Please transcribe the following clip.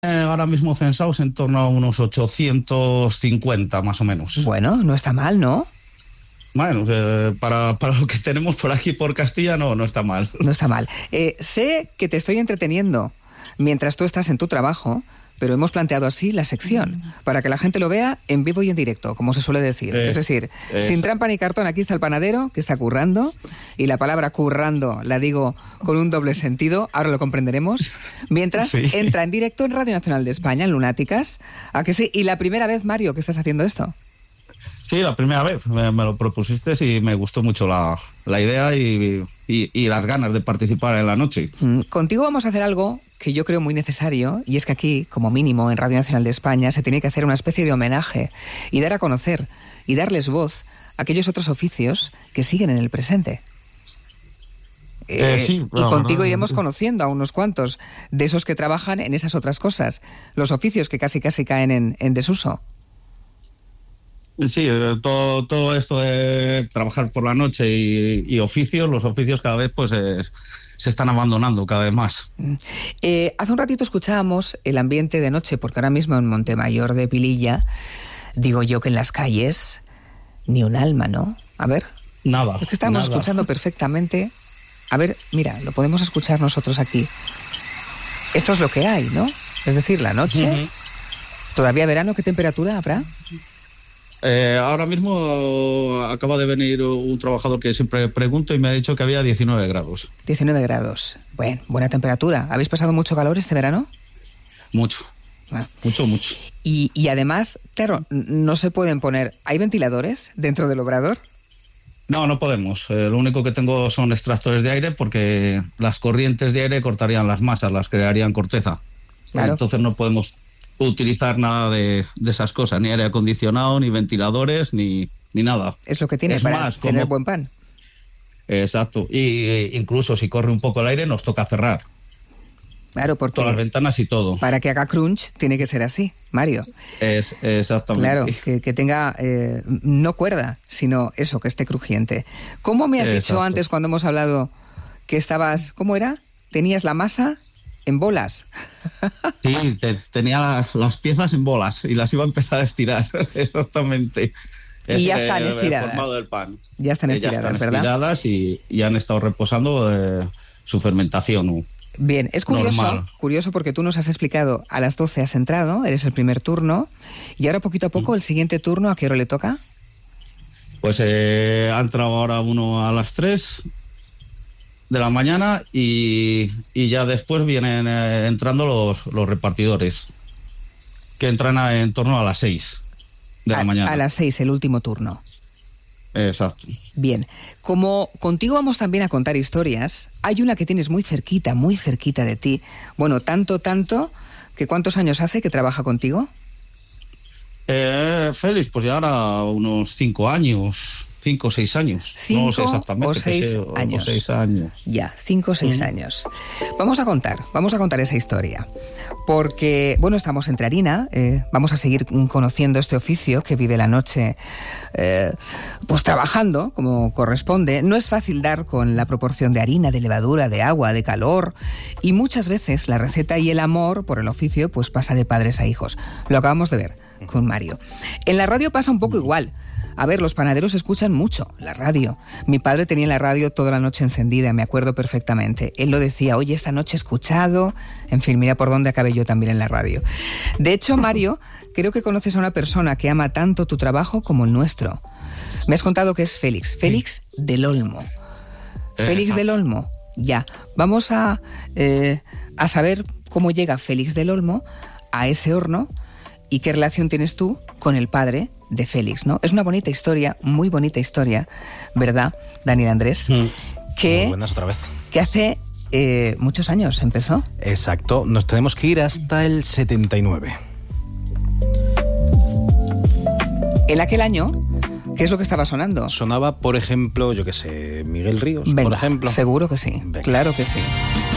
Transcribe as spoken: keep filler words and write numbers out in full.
Eh, ahora mismo censados en torno a unos ochocientos cincuenta más o menos. Bueno, no está mal, ¿no? Bueno, eh, para, para lo que tenemos por aquí por Castilla no, no está mal. No está mal. Eh, sé que te estoy entreteniendo mientras tú estás en tu trabajo, pero hemos planteado así la sección, para que la gente lo vea en vivo y en directo, como se suele decir. Es, es decir, es... sin trampa ni cartón, aquí está el panadero que está currando, y la palabra currando la digo con un doble sentido, ahora lo comprenderemos, mientras sí. entra en directo en Radio Nacional de España, en Lunáticas. ¿A que sí? Y la primera vez, Mario, que estás haciendo esto. Sí, la primera vez me, me lo propusiste y me gustó mucho la, la idea y, y, y las ganas de participar en la noche. Mm, contigo vamos a hacer algo que yo creo muy necesario, y es que aquí, como mínimo, en Radio Nacional de España, se tiene que hacer una especie de homenaje y dar a conocer y darles voz a aquellos otros oficios que siguen en el presente. Eh, eh, sí, y contigo iremos conociendo a unos cuantos de esos que trabajan en esas otras cosas, los oficios que casi casi caen en, en desuso. Sí, todo, todo esto de trabajar por la noche y, y oficios, los oficios cada vez pues es, se están abandonando cada vez más. Eh, hace un ratito escuchábamos el ambiente de noche, porque ahora mismo en Montemayor de Pililla, digo yo que en las calles ni un alma, ¿no? A ver. Nada. Es que estamos nada. escuchando perfectamente. A ver, mira, lo podemos escuchar nosotros aquí. Esto es lo que hay, ¿no? Es decir, la noche. Uh-huh. ¿Todavía verano? ¿Qué temperatura habrá? Eh, ahora mismo acaba de venir un trabajador que siempre pregunto y me ha dicho que había diecinueve grados. diecinueve grados. Bueno, buena temperatura. ¿Habéis pasado mucho calor este verano? Mucho. Ah. Mucho, mucho. Y, y además, claro, no se pueden poner... ¿Hay ventiladores dentro del obrador? No, no podemos. Eh, lo único que tengo son extractores de aire porque las corrientes de aire cortarían las masas, las crearían corteza. Claro. Entonces no podemos utilizar nada de, de esas cosas, ni aire acondicionado, ni ventiladores, ni, ni nada. Es lo que tiene es para más, tener como... buen pan. Exacto. Y eh, incluso si corre un poco el aire nos toca cerrar. Claro, porque... todas las ventanas y todo. Para que haga crunch tiene que ser así, Mario. Es, exactamente. Claro, que, que tenga, eh, no cuerda, sino eso, que esté crujiente. ¿Cómo me has Exacto. dicho antes cuando hemos hablado que estabas, ¿cómo era? ¿Tenías la masa en bolas? Sí, te, tenía las piezas en bolas y las iba a empezar a estirar, exactamente. Y ya están eh, estiradas. Formado del pan. Ya están estiradas, ya están ¿verdad? estiradas y, y han estado reposando eh, su fermentación. ¿no? Bien, es curioso, Normal. curioso porque tú nos has explicado, a las doce has entrado, eres el primer turno, y ahora poquito a poco, el siguiente turno, ¿a qué hora le toca? Pues eh, ha entrado ahora uno a las tres de la mañana y, y ya después vienen eh, entrando los, los repartidores, que entran a, en torno a las seis de a, la mañana. A las seis, el último turno. Exacto. Bien, como contigo vamos también a contar historias, hay una que tienes muy cerquita, muy cerquita de ti. Bueno, tanto, tanto, que ¿cuántos años hace que trabaja contigo? Eh, Félix, pues ya ahora unos cinco años, cinco o seis años. Cinco no sé exactamente, o seis sé, años. O seis años. Ya, cinco o seis mm. años. Vamos a contar, vamos a contar esa historia. Porque, bueno, estamos entre harina, eh, vamos a seguir conociendo este oficio que vive la noche, eh, pues trabajando como corresponde. No es fácil dar con la proporción de harina, de levadura, de agua, de calor, y muchas veces la receta y el amor por el oficio pues pasa de padres a hijos. Lo acabamos de ver con Mario. En la radio pasa un poco igual. A ver, los panaderos escuchan mucho la radio. Mi padre tenía la radio toda la noche encendida, me acuerdo perfectamente. Él lo decía, oye, esta noche he escuchado... En fin, mira por dónde acabé yo también en la radio. De hecho, Mario, creo que conoces a una persona que ama tanto tu trabajo como el nuestro. Me has contado que es Félix. Félix del Olmo. Félix del Olmo, ya. Vamos a, eh, a saber cómo llega Félix del Olmo a ese horno y qué relación tienes tú con el padre de Félix, ¿no? Es una bonita historia, muy bonita historia, ¿verdad, Daniel Andrés? Mm. Que, muy buenas otra vez. Que hace eh, muchos años empezó. Exacto, nos tenemos que ir hasta el setenta y nueve. En aquel año, ¿qué es lo que estaba sonando? Sonaba, por ejemplo, yo qué sé, Miguel Ríos, Venga, por ejemplo. Seguro que sí, Venga. Claro que sí.